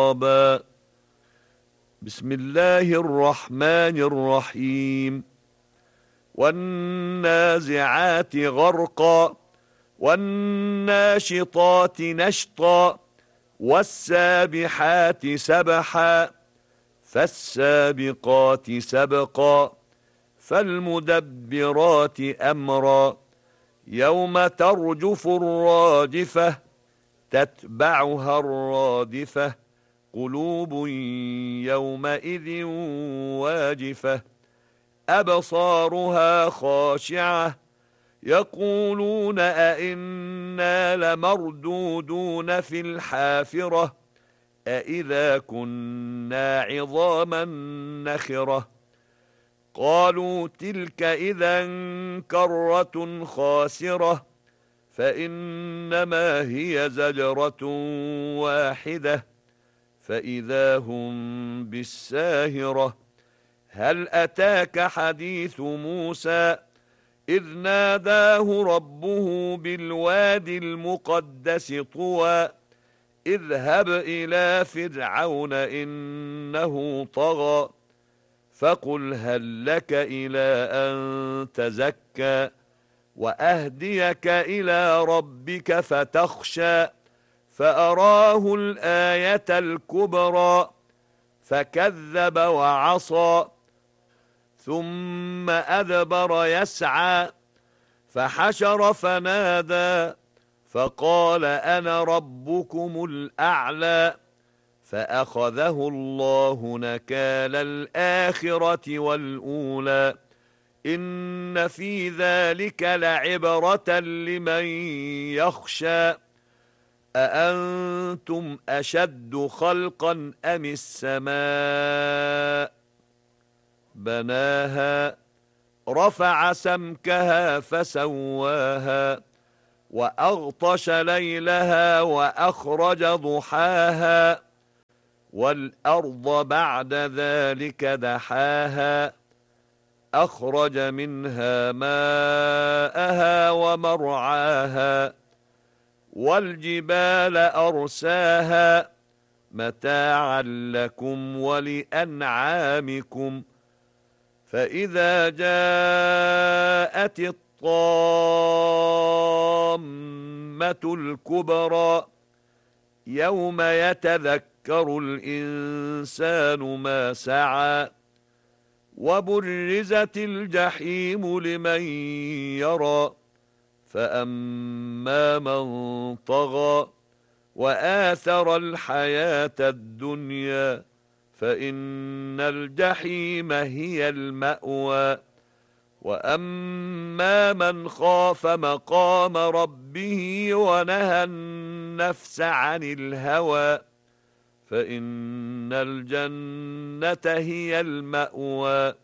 شرابا. بسم الله الرحمن الرحيم. والنازعات غرقا والناشطات نشطا والسابحات سبحا فالسابقات سبقا فالمدبرات أمرا يوم ترجف الراجفة تتبعها الرادفة قلوب يومئذ واجفة أبصارها خاشعة يقولون أئنا لمردودون في الحافرة أئذا كنا عظاما نخرة قالوا تلك إذا كرة خاسرة فإنما هي زجرة واحدة فإذا هم بالساهرة هل أتاك حديث موسى إذ ناداه ربه بالوادي المقدس طوى اذهب إلى فرعون إنه طغى فقل هل لك إلى أن تزكى وأهديك إلى ربك فتخشى فأراه الآية الكبرى فكذب وعصى ثم أدبر يسعى فحشر فنادى فقال أنا ربكم الأعلى فأخذه الله نكال الآخرة والأولى إن في ذلك لعبرة لمن يخشى أأنتم أشد خلقا أم السماء بناها رفع سمكها فسواها وأغطش ليلها وأخرج ضحاها والأرض بعد ذلك دحاها أخرج منها ماءها ومرعاها والجبال أرساها متاعا لكم ولأنعامكم فإذا جاءت الطامة الكبرى يوم يتذكر الإنسان ما سعى وبرزت الجحيم لمن يرى فأما من طغى وآثر الحياة الدنيا فإن الجحيم هي المأوى وأما من خاف مقام ربه ونهى النفس عن الهوى فإن الجنة هي المأوى